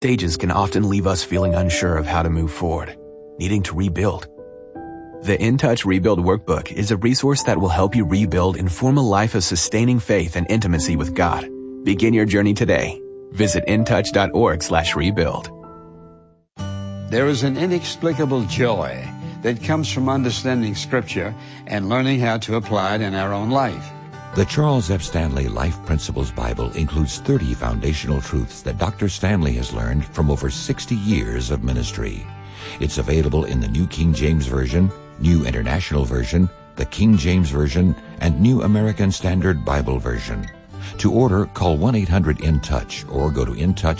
Stages can often leave us feeling unsure of how to move forward, needing to rebuild. The In Touch Rebuild Workbook is a resource that will help you rebuild and form a life of sustaining faith and intimacy with God. Begin your journey today. Visit intouch.org/rebuild. There is an inexplicable joy that comes from understanding Scripture and learning how to apply it in our own life. The Charles F. Stanley Life Principles Bible includes 30 foundational truths that Dr. Stanley has learned from over 60 years of ministry. It's available in the New King James Version, New International Version, the King James Version, and New American Standard Bible Version. To order, call 1-800-IN-TOUCH or go to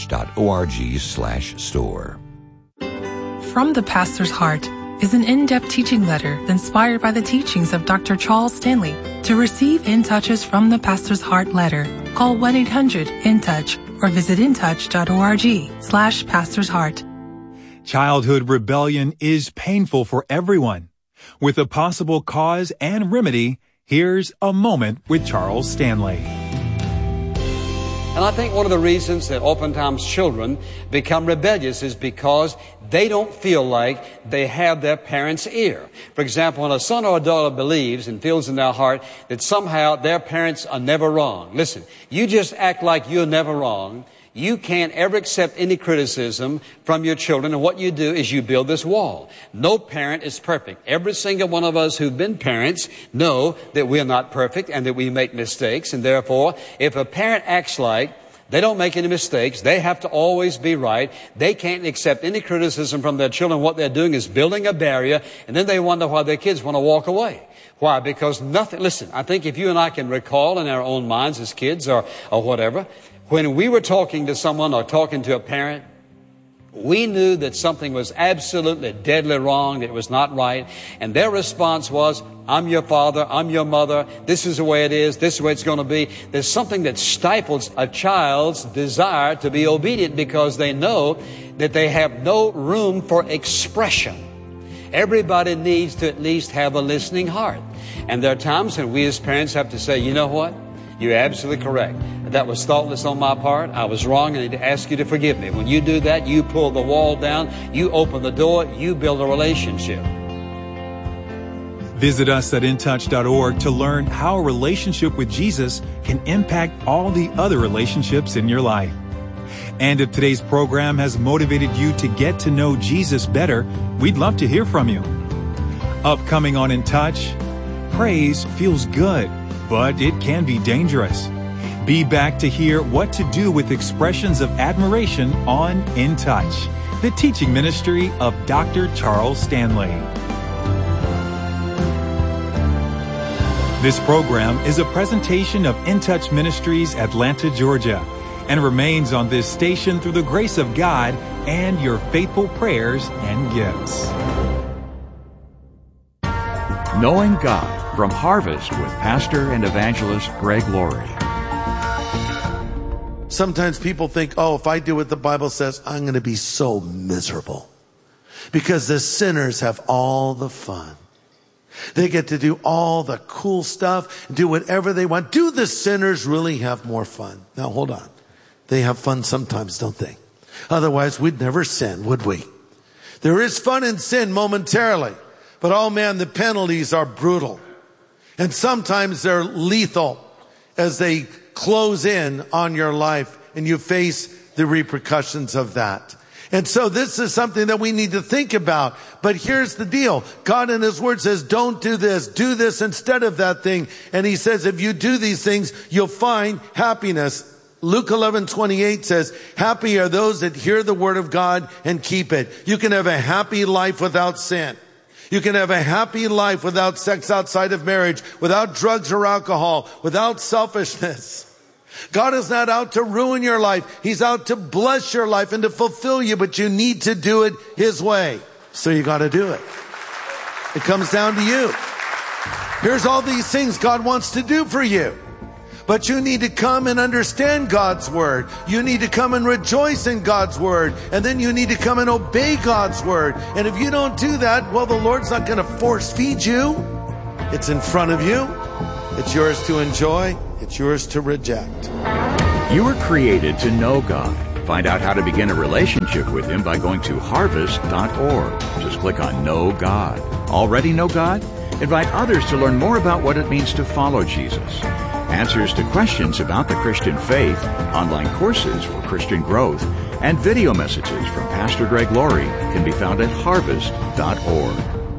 intouch.org/store. From the Pastor's Heart is an in-depth teaching letter inspired by the teachings of Dr. Charles Stanley. To receive In Touches from the Pastor's Heart letter, call 1-800-IN-TOUCH or visit intouch.org/Pastor's Heart. Childhood rebellion is painful for everyone. With a possible cause and remedy, here's A Moment with Charles Stanley. And I think one of the reasons that oftentimes children become rebellious is because they don't feel like they have their parents' ear. For example, when a son or a daughter believes and feels in their heart that somehow their parents are never wrong. Listen, you just act like you're never wrong. You can't ever accept any criticism from your children, and what you do is you build this wall. No parent is perfect. Every single one of us who've been parents know that we're not perfect and that we make mistakes, and therefore, if a parent acts like they don't make any mistakes, they have to always be right, they can't accept any criticism from their children, what they're doing is building a barrier, and then they wonder why their kids want to walk away. Why? Because nothing, listen, I think if you and I can recall in our own minds as kids or whatever, when we were talking to someone or talking to a parent, we knew that something was absolutely deadly wrong, that it was not right, and their response was, I'm your father, I'm your mother, this is the way it is, this is the way it's going to be. There's something that stifles a child's desire to be obedient because they know that they have no room for expression. Everybody needs to at least have a listening heart. And there are times when we as parents have to say, you know what? You're absolutely correct. That was thoughtless on my part. I was wrong. I need to ask you to forgive me. When you do that, you pull the wall down, you open the door, you build a relationship. Visit us at intouch.org to learn how a relationship with Jesus can impact all the other relationships in your life. And if today's program has motivated you to get to know Jesus better, we'd love to hear from you. Upcoming on In Touch, praise feels good, but it can be dangerous. Be back to hear what to do with expressions of admiration on In Touch, the teaching ministry of Dr. Charles Stanley. This program is a presentation of In Touch Ministries, Atlanta, Georgia, and remains on this station through the grace of God and your faithful prayers and gifts. Knowing God from Harvest with Pastor and Evangelist Greg Laurie. Sometimes people think, oh, if I do what the Bible says, I'm going to be so miserable. Because the sinners have all the fun. They get to do all the cool stuff, do whatever they want. Do the sinners really have more fun? Now, hold on. They have fun sometimes, don't they? Otherwise, we'd never sin, would we? There is fun in sin momentarily. But, oh man, the penalties are brutal. And sometimes they're lethal as they close in on your life and you face the repercussions of that. And so this is something that we need to think about. But here's the deal. God in His Word says, don't do this instead of that thing. And He says, if you do these things, you'll find happiness. Luke 11:28 says, happy are those that hear the Word of God and keep it. You can have a happy life without sin. You can have a happy life without sex outside of marriage, without drugs or alcohol, without selfishness. God is not out to ruin your life. He's out to bless your life and to fulfill you, but you need to do it His way. So you got to do it. It comes down to you. Here's all these things God wants to do for you. But you need to come and understand God's Word. You need to come and rejoice in God's Word. And then you need to come and obey God's Word. And if you don't do that, well, the Lord's not going to force feed you. It's in front of you. It's yours to enjoy. It's yours to reject. You were created to know God. Find out how to begin a relationship with Him by going to harvest.org. Just click on Know God. Already know God? Invite others to learn more about what it means to follow Jesus. Answers to questions about the Christian faith, online courses for Christian growth, and video messages from Pastor Greg Laurie can be found at harvest.org.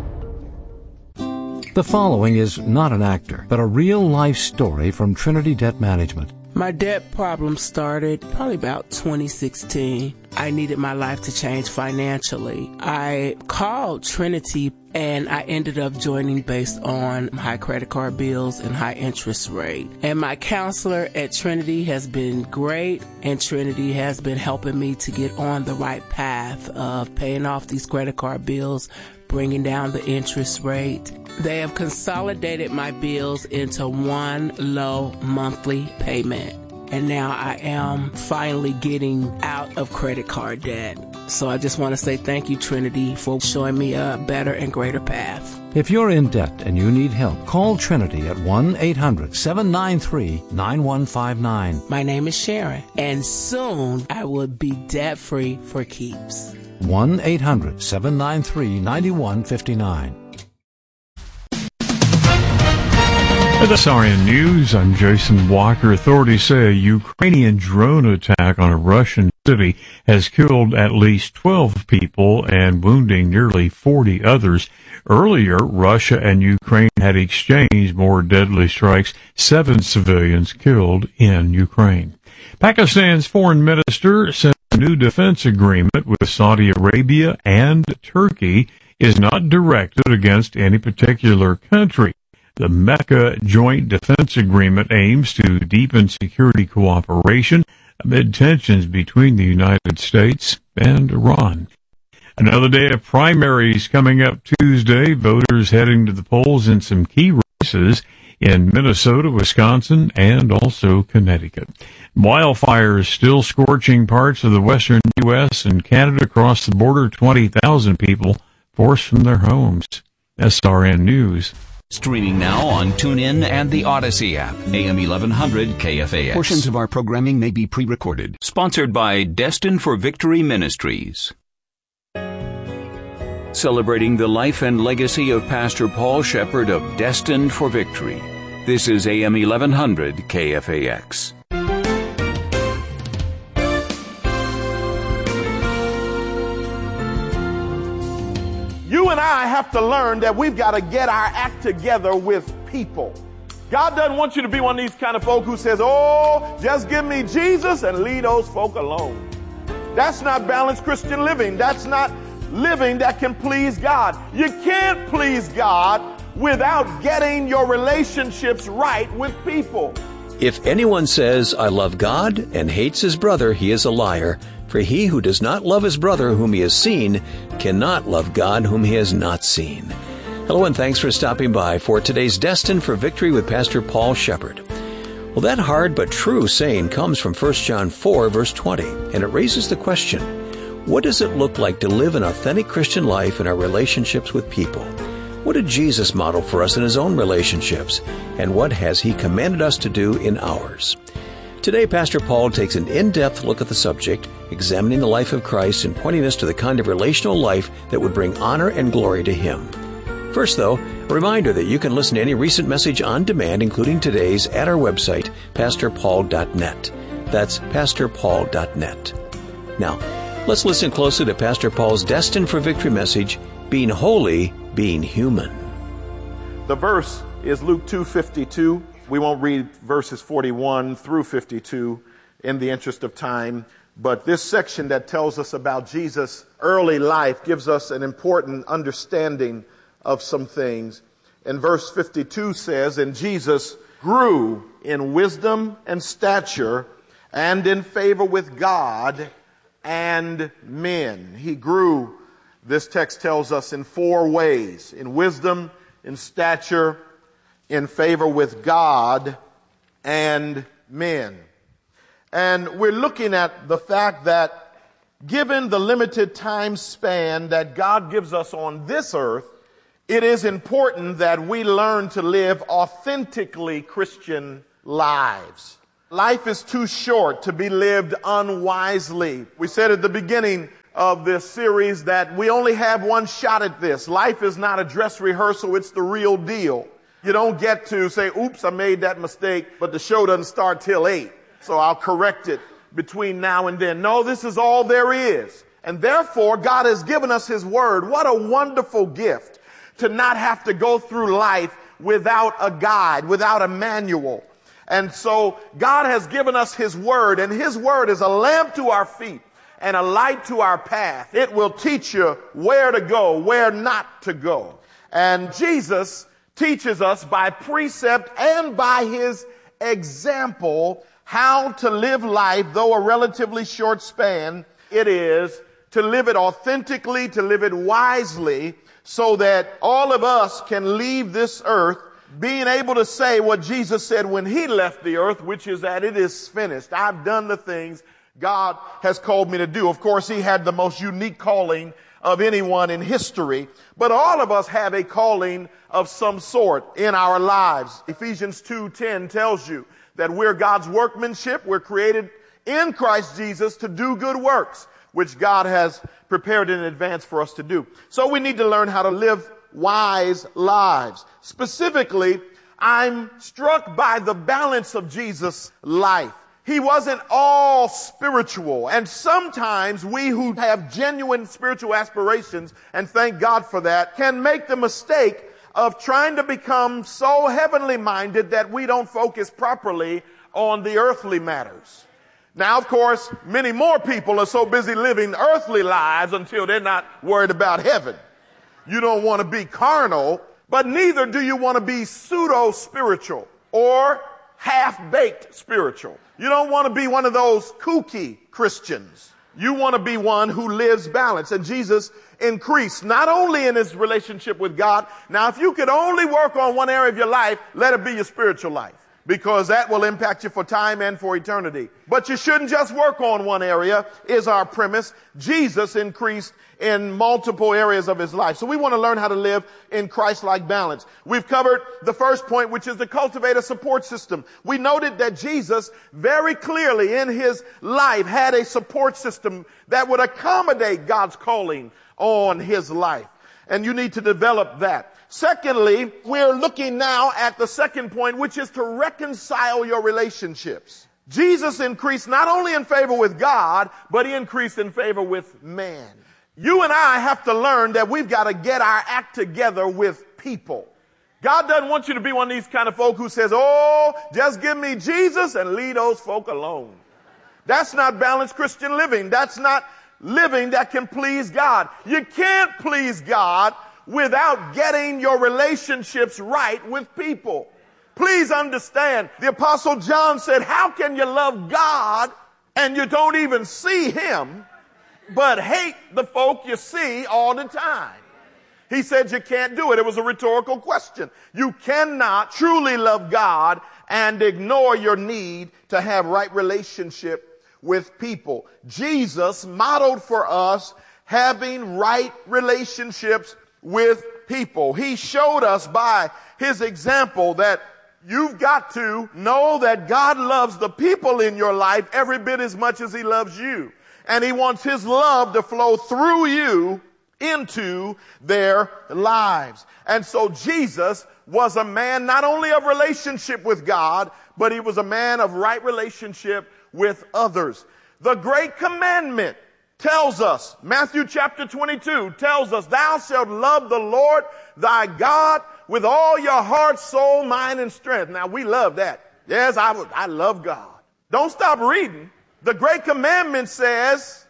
The following is not an actor, but a real-life story from Trinity Debt Management. My debt problem started probably about 2016. I needed my life to change financially. I called Trinity and I ended up joining based on high credit card bills and high interest rate. And my counselor at Trinity has been great, and Trinity has been helping me to get on the right path of paying off these credit card bills, bringing down the interest rate. They have consolidated my bills into one low monthly payment. And now I am finally getting out of credit card debt. So I just want to say thank you, Trinity, for showing me a better and greater path. If you're in debt and you need help, call Trinity at 1-800-793-9159. My name is Sharon, and soon I will be debt-free for keeps. 1-800-793-9159. At SRN News, I'm Jason Walker. Authorities say a Ukrainian drone attack on a Russian city has killed at least 12 people and wounding nearly 40 others. Earlier, Russia and Ukraine had exchanged more deadly strikes, 7 civilians killed in Ukraine. Pakistan's foreign minister said a new defense agreement with Saudi Arabia and Turkey is not directed against any particular country. The Mecca Joint Defense Agreement aims to deepen security cooperation amid tensions between the United States and Iran. Another day of primaries coming up Tuesday. Voters heading to the polls in some key races in Minnesota, Wisconsin, and also Connecticut. Wildfires still scorching parts of the western U.S. and Canada. Across the border, 20,000 people forced from their homes. SRN News. Streaming now on TuneIn and the Odyssey app. AM 1100 KFAX. Portions of our programming may be pre-recorded. Sponsored by Destined for Victory Ministries. Celebrating the life and legacy of Pastor Paul Shepherd of Destined for Victory. This is AM 1100 KFAX. You and I have to learn that we've got to get our act together with people. God doesn't want you to be one of these kind of folk who says, oh, just give me Jesus and leave those folk alone. That's not balanced Christian living. That's not living that can please God. You can't please God without getting your relationships right with people. If anyone says, I love God and hates his brother, he is a liar. For he who does not love his brother whom he has seen cannot love God whom he has not seen. Hello and thanks for stopping by for today's Destined for Victory with Pastor Paul Shepherd. Well, that hard but true saying comes from 1 John 4, verse 20, and it raises the question, what does it look like to live an authentic Christian life in our relationships with people? What did Jesus model for us in his own relationships? And what has he commanded us to do in ours? Today, Pastor Paul takes an in-depth look at the subject, examining the life of Christ and pointing us to the kind of relational life that would bring honor and glory to him. First, though, a reminder that you can listen to any recent message on demand, including today's, at our website, pastorpaul.net. That's pastorpaul.net. Now, let's listen closely to Pastor Paul's Destined for Victory message, Being Holy, Being Human. The verse is Luke 2:52. We won't read verses 41 through 52 in the interest of time, but this section that tells us about Jesus' early life gives us an important understanding of some things. And verse 52 says, and Jesus grew in wisdom and stature and in favor with God and men. He grew, this text tells us, in 4 ways: in wisdom, in stature, in favor with God and men. And we're looking at the fact that given the limited time span that God gives us on this earth, it is important that we learn to live authentically Christian lives. Life is too short to be lived unwisely. We said at the beginning of this series that we only have one shot at this. Life is not a dress rehearsal, it's the real deal. You don't get to say, oops, I made that mistake, but the show doesn't start till 8, so I'll correct it between now and then. No, this is all there is. And therefore, God has given us His Word. What a wonderful gift to not have to go through life without a guide, without a manual. And so God has given us His Word, and His Word is a lamp to our feet and a light to our path. It will teach you where to go, where not to go. And Jesus teaches us by precept and by His example how to live life, though a relatively short span it is, to live it authentically, to live it wisely, so that all of us can leave this earth being able to say what Jesus said when He left the earth, which is that it is finished. I've done the things God has called me to do. Of course, He had the most unique calling of anyone in history, but all of us have a calling of some sort in our lives. Ephesians 2:10 tells you that we're God's workmanship. We're created in Christ Jesus to do good works, which God has prepared in advance for us to do. So we need to learn how to live wise lives. Specifically, I'm struck by the balance of Jesus' life. He wasn't all spiritual. And sometimes we who have genuine spiritual aspirations, and thank God for that, can make the mistake of trying to become so heavenly minded that we don't focus properly on the earthly matters. Now, of course, many more people are so busy living earthly lives until they're not worried about heaven. You don't want to be carnal, but neither do you want to be pseudo-spiritual or half-baked spiritual. You don't want to be one of those kooky Christians. You want to be one who lives balanced. And Jesus increased not only in His relationship with God. Now, if you could only work on one area of your life, let it be your spiritual life, because that will impact you for time and for eternity. But you shouldn't just work on one area, is our premise. Jesus increased in multiple areas of His life. So we want to learn how to live in Christ-like balance. We've covered the first point, which is to cultivate a support system. We noted that Jesus very clearly in His life had a support system that would accommodate God's calling on His life. And you need to develop that. Secondly, we're looking now at the second point, which is to reconcile your relationships. Jesus increased not only in favor with God, but He increased in favor with man. You and I have to learn that we've got to get our act together with people. God doesn't want you to be one of these kind of folk who says, oh, just give me Jesus and leave those folk alone. That's not balanced Christian living. That's not living that can please God. You can't please God without getting your relationships right with people. Please understand, the Apostle John said, how can you love God and you don't even see Him, but hate the folk you see all the time? He said you can't do it. It was a rhetorical question. You cannot truly love God and ignore your need to have right relationship with people. Jesus modeled for us having right relationships with people. He showed us by His example that you've got to know that God loves the people in your life every bit as much as He loves you. And He wants His love to flow through you into their lives. And so Jesus was a man not only of relationship with God, but He was a man of right relationship with others. The great commandment tells us, Matthew chapter 22 tells us, thou shalt love the Lord thy God with all your heart, soul, mind, and strength. Now we love that. Yes, I love God. Don't stop reading. The great commandment says,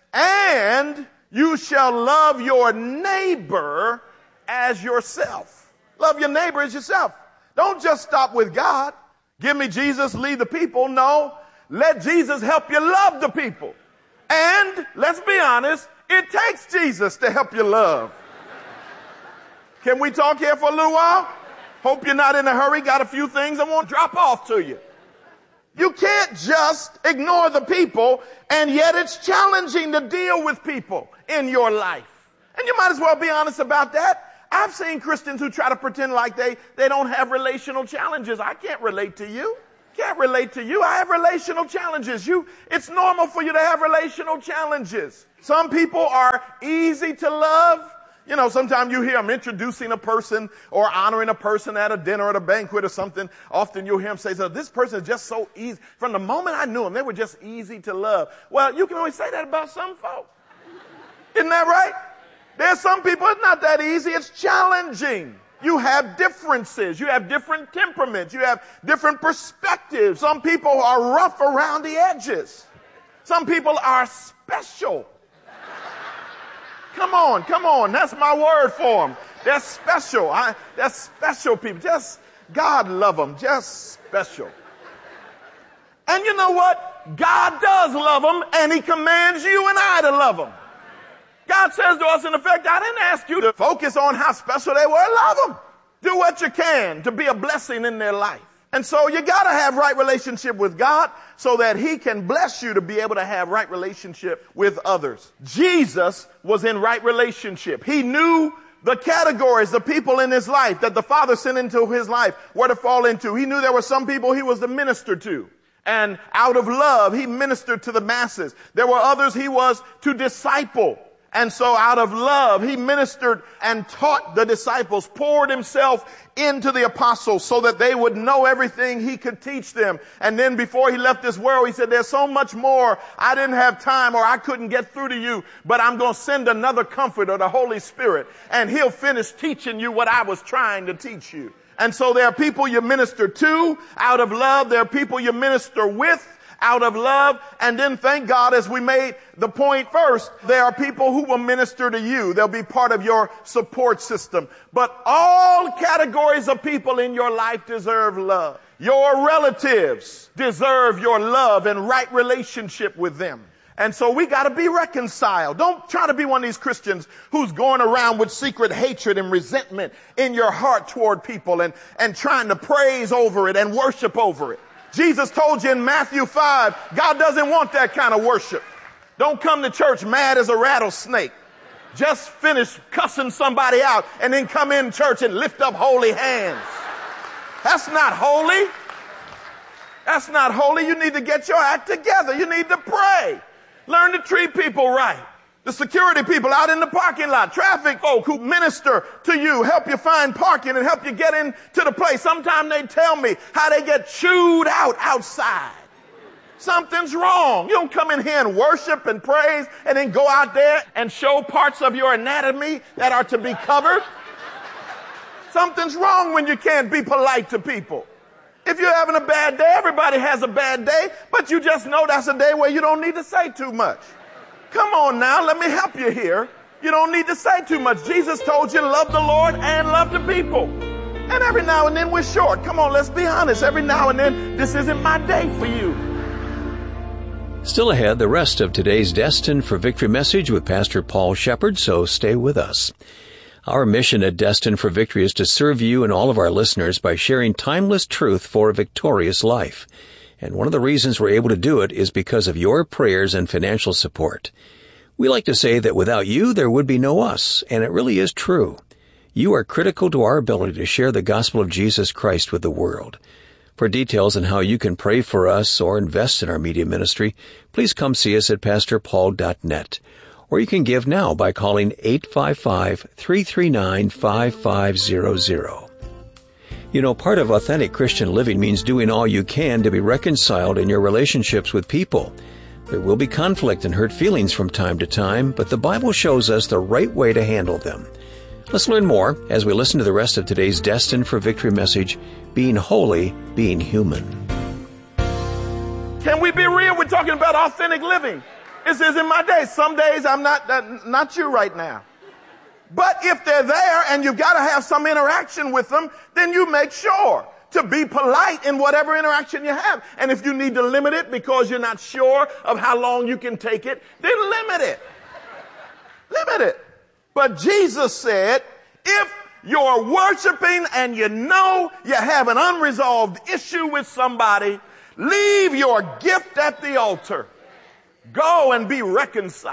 and you shall love your neighbor as yourself. Love your neighbor as yourself. Don't just stop with God. Give me Jesus, leave the people. No, let Jesus help you love the people. And let's be honest, it takes Jesus to help you love. Can we talk here for a little while? Hope you're not in a hurry. Got a few things I won't drop off to you. You can't just ignore the people, and yet it's challenging to deal with people in your life. And you might as well be honest about that. I've seen Christians who try to pretend like they don't have relational challenges. I can't relate to you. Can't relate to you. I have relational challenges. It's normal for you to have relational challenges. Some people are easy to love. You know, sometimes you hear them introducing a person or honoring a person at a dinner or at a banquet or something. Often you'll hear them say, so this person is just so easy. From the moment I knew them, they were just easy to love. Well, you can only say that about some folks. Isn't that right? There's some people, it's not that easy. It's challenging. You have differences. You have different temperaments. You have different perspectives. Some people are rough around the edges. Some people are special. Come on. That's my word for them. They're special. They're special people. Just, God love them. Just special. And you know what? God does love them, and he commands you and I to love them. God says to us, in effect, I didn't ask you to focus on how special they were. Love them. Do what you can to be a blessing in their life. And so you got to have right relationship with God so that he can bless you to be able to have right relationship with others. Jesus was in right relationship. He knew the categories, the people in his life that the Father sent into his life were to fall into. He knew there were some people he was to minister to. And out of love, he ministered to the masses. There were others he was to disciple. And so out of love, he ministered and taught the disciples, poured himself into the apostles so that they would know everything he could teach them. And then before he left this world, he said, there's so much more. I didn't have time or I couldn't get through to you, but I'm going to send another comforter, the Holy Spirit, and he'll finish teaching you what I was trying to teach you. And so there are people you minister to out of love. There are people you minister with out of love. And then thank God, as we made the point first, there are people who will minister to you. They'll be part of your support system. But all categories of people in your life deserve love. Your relatives deserve your love and right relationship with them. And so we got to be reconciled. Don't try to be one of these Christians who's going around with secret hatred and resentment in your heart toward people and trying to praise over it and worship over it. Jesus told you in Matthew 5, God doesn't want that kind of worship. Don't come to church mad as a rattlesnake. Just finish cussing somebody out and then come in church and lift up holy hands. That's not holy. That's not holy. You need to get your act together. You need to pray. Learn to treat people right. The security people out in the parking lot, traffic folk who minister to you, help you find parking and help you get into the place. Sometimes they tell me how they get chewed out outside. Something's wrong. You don't come in here and worship and praise and then go out there and show parts of your anatomy that are to be covered. Something's wrong when you can't be polite to people. If you're having a bad day, everybody has a bad day, but you just know that's a day where you don't need to say too much. Come on now, let me help you here. You don't need to say too much. Jesus told you to love the Lord and love the people. And every now and then we're short. Come on, let's be honest. Every now and then, this isn't my day for you. Still ahead, the rest of today's Destined for Victory message with Pastor Paul Shepard, so stay with us. Our mission at Destined for Victory is to serve you and all of our listeners by sharing timeless truth for a victorious life. And one of the reasons we're able to do it is because of your prayers and financial support. We like to say that without you, there would be no us, and it really is true. You are critical to our ability to share the gospel of Jesus Christ with the world. For details on how you can pray for us or invest in our media ministry, please come see us at pastorpaul.net. Or you can give now by calling 855-339-5500. You know, part of authentic Christian living means doing all you can to be reconciled in your relationships with people. There will be conflict and hurt feelings from time to time, but the Bible shows us the right way to handle them. Let's learn more as we listen to the rest of today's Destined for Victory message, Being Holy, Being Human. Can we be real? We're talking about authentic living. This isn't my day. Some days I'm not you right now. But if they're there and you've got to have some interaction with them, then you make sure to be polite in whatever interaction you have. And if you need to limit it because you're not sure of how long you can take it, then limit it. Limit it. But Jesus said, if you're worshiping and you know you have an unresolved issue with somebody, leave your gift at the altar. Go and be reconciled.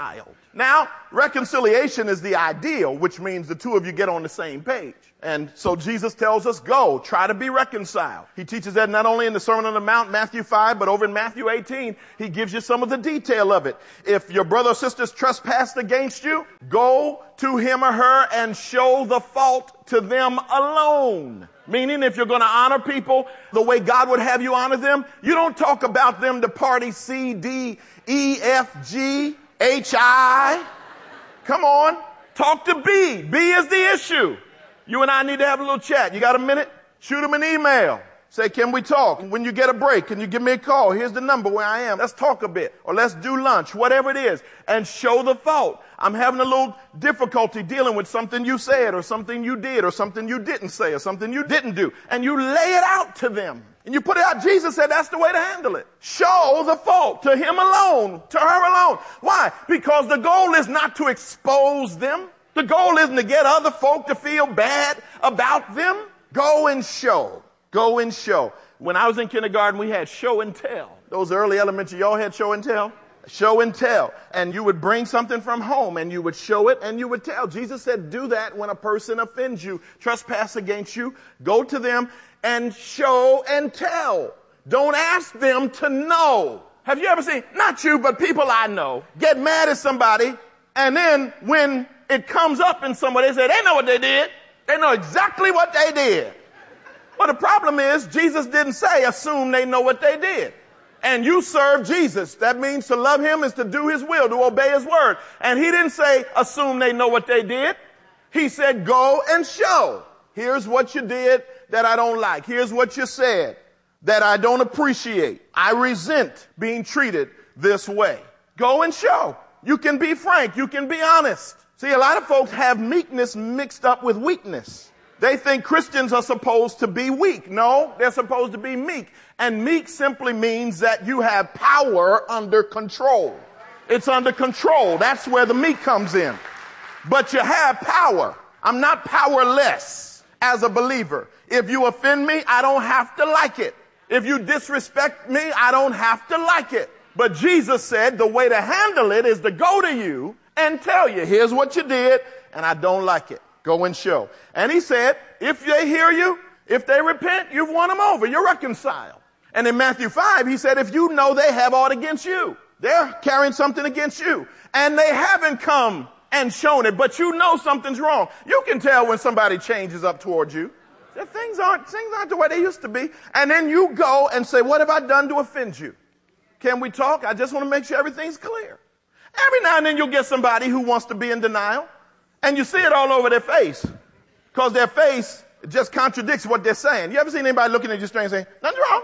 Now, reconciliation is the ideal, which means the two of you get on the same page. And so Jesus tells us, go, try to be reconciled. He teaches that not only in the Sermon on the Mount, Matthew 5, but over in Matthew 18, he gives you some of the detail of it. If your brother or sister's trespassed against you, go to him or her and show the fault to them alone. Meaning, if you're going to honor people the way God would have you honor them, you don't talk about them to party C, D, E, F, G, H, I. Come on. Talk to B. B is the issue. You and I need to have a little chat. You got a minute? Shoot him an email. Say, can we talk? When you get a break, can you give me a call? Here's the number where I am. Let's talk a bit. Or let's do lunch, whatever it is. And show the fault. I'm having a little difficulty dealing with something you said or something you did or something you didn't say or something you didn't do. And you lay it out to them. And you put it out. Jesus said that's the way to handle it. Show the fault to him alone, to her alone. Why? Because the goal is not to expose them. The goal isn't to get other folk to feel bad about them. Go and show. Go and show. When I was in kindergarten, we had show and tell. Those early elementary, y'all had show and tell? Show and tell. And you would bring something from home and you would show it and you would tell. Jesus said, do that when a person offends you, trespass against you. Go to them and show and tell. Don't ask them to know. Have you ever seen, not you, but people I know, get mad at somebody and then when it comes up in somebody, they say, they know what they did. They know exactly what they did. But the problem is, Jesus didn't say, assume they know what they did. And you serve Jesus. That means to love him is to do his will, to obey his word. And he didn't say, assume they know what they did. He said, go and show. Here's what you did that I don't like. Here's what you said that I don't appreciate. I resent being treated this way. Go and show. You can be frank. You can be honest. See, a lot of folks have meekness mixed up with weakness. They think Christians are supposed to be weak. No, they're supposed to be meek. And meek simply means that you have power under control. It's under control. That's where the meek comes in. But you have power. I'm not powerless as a believer. If you offend me, I don't have to like it. If you disrespect me, I don't have to like it. But Jesus said the way to handle it is to go to you and tell you, here's what you did, and I don't like it. Go and show. And he said, if they hear you, if they repent, you've won them over. You're reconciled. And in Matthew 5, he said, if you know they have aught against you, they're carrying something against you, and they haven't come and shown it, but you know something's wrong. You can tell when somebody changes up towards you. That things aren't the way they used to be. And then you go and say, what have I done to offend you? Can we talk? I just want to make sure everything's clear. Every now and then you'll get somebody who wants to be in denial, and you see it all over their face, because their face just contradicts what they're saying. You ever seen anybody looking at you strange and saying, nothing's wrong?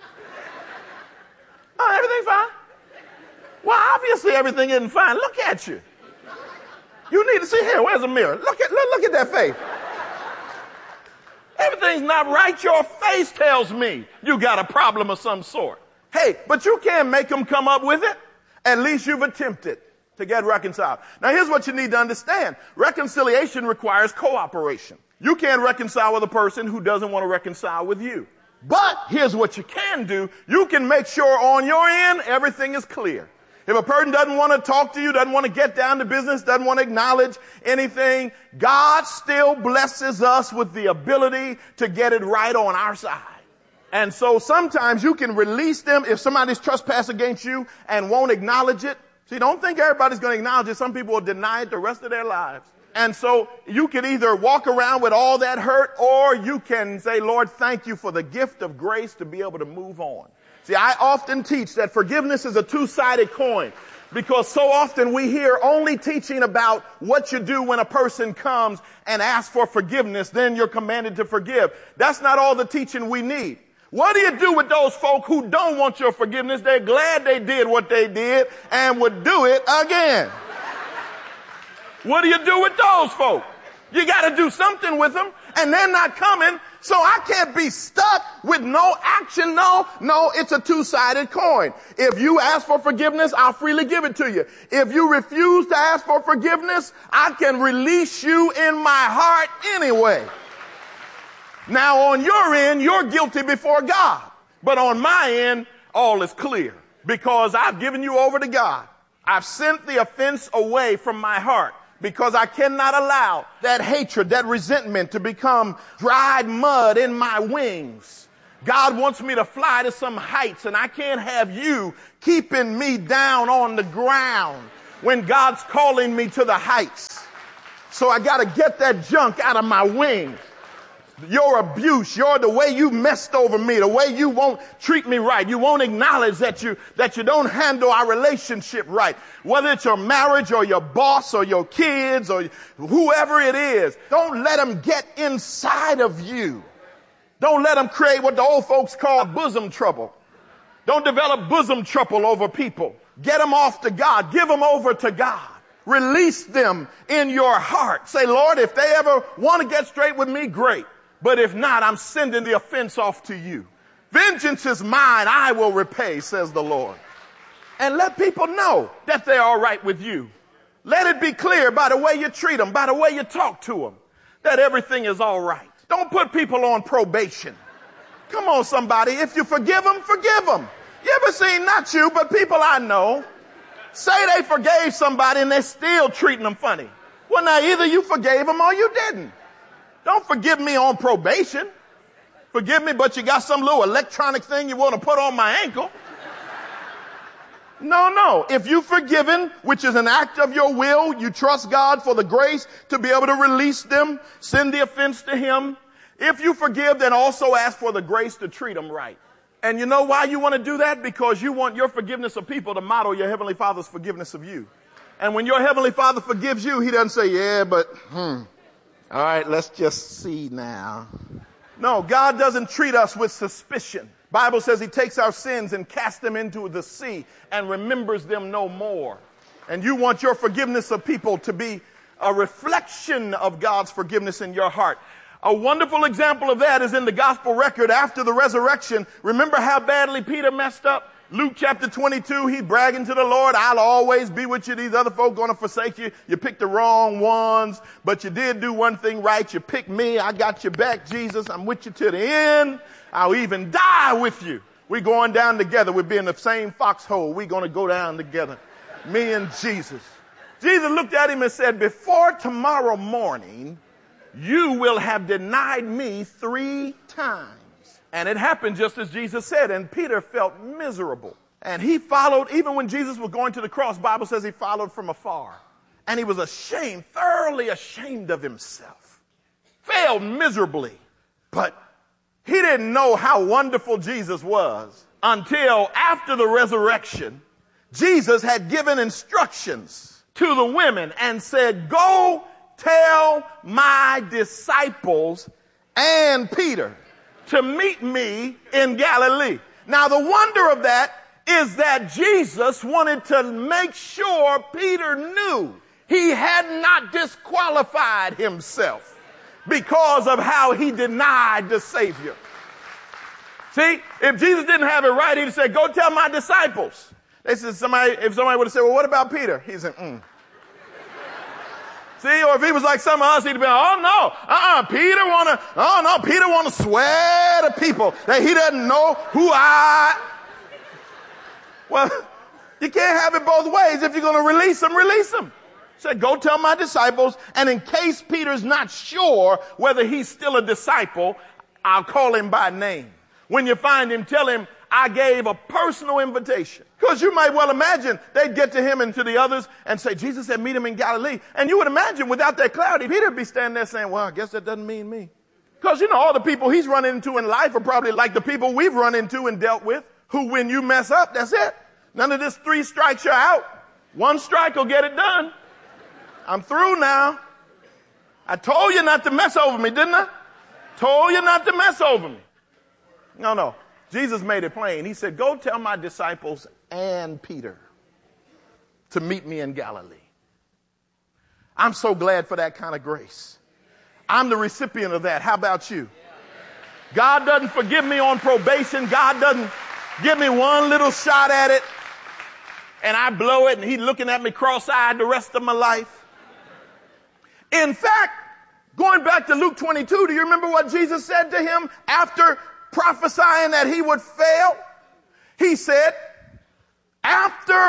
Oh, everything's fine. Well, obviously everything isn't fine. Look at you. You need to see here. Where's the mirror? Look at that face. Everything's not right. Your face tells me you got a problem of some sort. Hey, but you can't make them come up with it. At least you've attempted to get reconciled. Now, here's what you need to understand. Reconciliation requires cooperation. You can't reconcile with a person who doesn't want to reconcile with you. But here's what you can do. You can make sure on your end everything is clear. If a person doesn't want to talk to you, doesn't want to get down to business, doesn't want to acknowledge anything, God still blesses us with the ability to get it right on our side. And so sometimes you can release them if somebody's trespassed against you and won't acknowledge it. See, don't think everybody's going to acknowledge it. Some people will deny it the rest of their lives. And so you can either walk around with all that hurt, or you can say, Lord, thank you for the gift of grace to be able to move on. See, I often teach that forgiveness is a two-sided coin, because so often we hear only teaching about what you do when a person comes and asks for forgiveness, then you're commanded to forgive. That's not all the teaching we need. What do you do with those folk who don't want your forgiveness? They're glad they did what they did and would do it again. What do you do with those folk? You got to do something with them, and they're not coming. So I can't be stuck with no action. No, it's a two-sided coin. If you ask for forgiveness, I'll freely give it to you. If you refuse to ask for forgiveness, I can release you in my heart anyway. Now, on your end, you're guilty before God. But on my end, all is clear, because I've given you over to God. I've sent the offense away from my heart because I cannot allow that hatred, that resentment to become dried mud in my wings. God wants me to fly to some heights, and I can't have you keeping me down on the ground when God's calling me to the heights. So I got to get that junk out of my wings. Your abuse, the way you messed over me, the way you won't treat me right. You won't acknowledge that you don't handle our relationship right. Whether it's your marriage or your boss or your kids or whoever it is, don't let them get inside of you. Don't let them create what the old folks call bosom trouble. Don't develop bosom trouble over people. Get them off to God. Give them over to God. Release them in your heart. Say, Lord, if they ever want to get straight with me, great. But if not, I'm sending the offense off to you. Vengeance is mine, I will repay, says the Lord. And let people know that they're all right with you. Let it be clear by the way you treat them, by the way you talk to them, that everything is all right. Don't put people on probation. Come on, somebody. If you forgive them, forgive them. You ever seen, not you, but people I know, say they forgave somebody and they're still treating them funny? Well, now either you forgave them or you didn't. Don't forgive me on probation. Forgive me, but you got some little electronic thing you want to put on my ankle. No. If you've forgiven, which is an act of your will, you trust God for the grace to be able to release them, send the offense to Him. If you forgive, then also ask for the grace to treat them right. And you know why you want to do that? Because you want your forgiveness of people to model your Heavenly Father's forgiveness of you. And when your Heavenly Father forgives you, He doesn't say, yeah, but, all right, let's just see now. No, God doesn't treat us with suspicion. Bible says He takes our sins and casts them into the sea and remembers them no more. And you want your forgiveness of people to be a reflection of God's forgiveness in your heart. A wonderful example of that is in the gospel record after the resurrection. Remember how badly Peter messed up? Luke chapter 22, he's bragging to the Lord, I'll always be with you. These other folk going to forsake you. You picked the wrong ones, but you did do one thing right. You picked me. I got your back, Jesus. I'm with you to the end. I'll even die with you. We're going down together. We'll be in the same foxhole. We're going to go down together. Me and Jesus. Jesus looked at him and said, before tomorrow morning, you will have denied me 3 times. And it happened just as Jesus said, and Peter felt miserable. And he followed, even when Jesus was going to the cross, Bible says he followed from afar. And he was ashamed, thoroughly ashamed of himself. Failed miserably. But he didn't know how wonderful Jesus was until after the resurrection, Jesus had given instructions to the women and said, go tell my disciples and Peter to meet me in Galilee. Now, the wonder of that is that Jesus wanted to make sure Peter knew he had not disqualified himself because of how he denied the Savior. See, if Jesus didn't have it right, he'd say, go tell my disciples. They said, if somebody would have said, well, what about Peter? He said, See, or if he was like some of us, he'd be like, oh no, Peter wanna swear to people that he doesn't know who Well, you can't have it both ways. If you're gonna release them, release them. Said, go tell my disciples, and in case Peter's not sure whether he's still a disciple, I'll call him by name. When you find him, tell him, I gave a personal invitation. Because you might well imagine they'd get to him and to the others and say, Jesus said, meet him in Galilee. And you would imagine without that cloud, Peter would be standing there saying, well, I guess that doesn't mean me. Because, all the people he's run into in life are probably like the people we've run into and dealt with, who when you mess up, that's it. None of this 3 strikes, you're out. 1 strike will get it done. I'm through now. I told you not to mess over me, didn't I? Told you not to mess over me. No. Jesus made it plain. He said, go tell my disciples and Peter to meet me in Galilee. I'm so glad for that kind of grace. I'm the recipient of that. How about you? God doesn't forgive me on probation. God doesn't give me one little shot at it and I blow it and he's looking at me cross-eyed the rest of my life. In fact, going back to Luke 22, do you remember what Jesus said to him after prophesying that he would fail? He said, after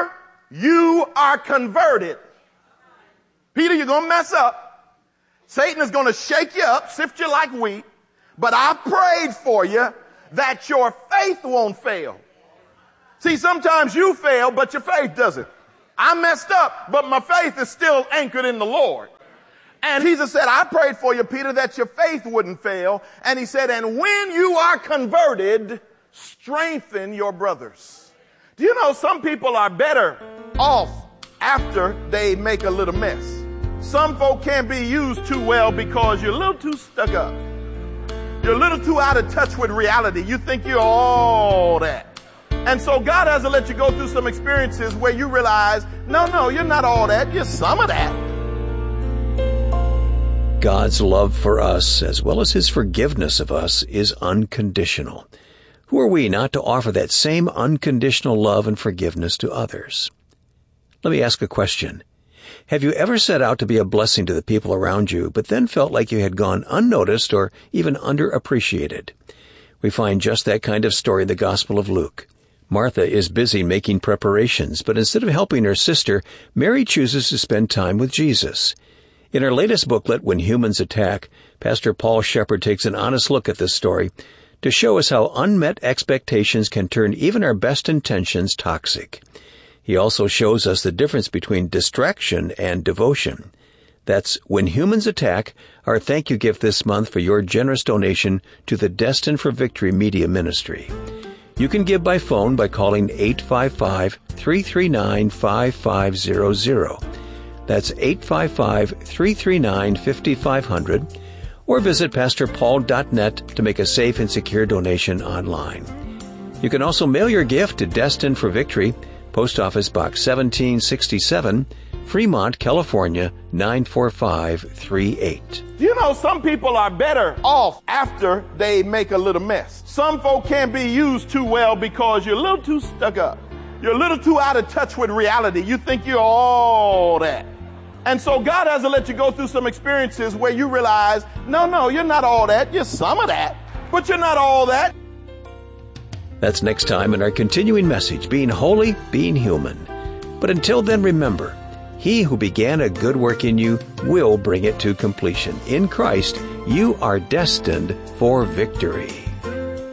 you are converted. Peter, you're going to mess up. Satan is going to shake you up, sift you like wheat. But I prayed for you that your faith won't fail. See, sometimes you fail, but your faith doesn't. I messed up, but my faith is still anchored in the Lord. And Jesus said, I prayed for you, Peter, that your faith wouldn't fail. And he said, and when you are converted, strengthen your brothers. Do you know some people are better off after they make a little mess? Some folk can't be used too well because you're a little too stuck up. You're a little too out of touch with reality. You think you're all that. And so God has to let you go through some experiences where you realize, no, you're not all that. You're some of that. God's love for us, as well as his forgiveness of us, is unconditional. Who are we not to offer that same unconditional love and forgiveness to others? Let me ask a question. Have you ever set out to be a blessing to the people around you, but then felt like you had gone unnoticed or even underappreciated? We find just that kind of story in the Gospel of Luke. Martha is busy making preparations, but instead of helping her sister, Mary chooses to spend time with Jesus. In her latest booklet, When Humans Attack, Pastor Paul Shepard takes an honest look at this story to show us how unmet expectations can turn even our best intentions toxic. He also shows us the difference between distraction and devotion. That's When Humans Attack, our thank you gift this month for your generous donation to the Destined for Victory Media Ministry. You can give by phone by calling 855-339-5500. That's 855-339-5500. Or visit pastorpaul.net to make a safe and secure donation online. You can also mail your gift to Destined for Victory, Post Office Box 1767, Fremont, California, 94538. You know, some people are better off after they make a little mess. Some folk can't be used too well because you're a little too stuck up. You're a little too out of touch with reality. You think you're all that. And so God has to let you go through some experiences where you realize, no, you're not all that. You're some of that, but you're not all that. That's next time in our continuing message, Being Holy, Being Human. But until then, remember, he who began a good work in you will bring it to completion. In Christ, you are destined for victory.